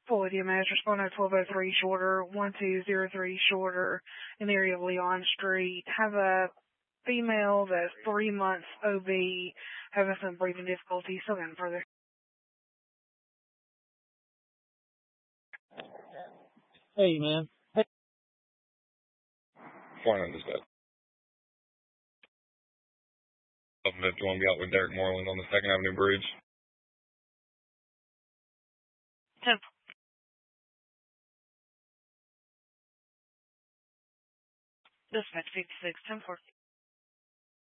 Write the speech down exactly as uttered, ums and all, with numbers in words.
Full D M S, respond at twelve oh three Shorter, one two zero three Shorter, in the area of Leon Street. Have a female that's three months O B, having some breathing difficulty, still getting further. Hey, man. Hey. Flying on this bed. Up that one got with Derek Moreland on the Second Avenue Bridge. ten. Dispatch fifty-six, ten four.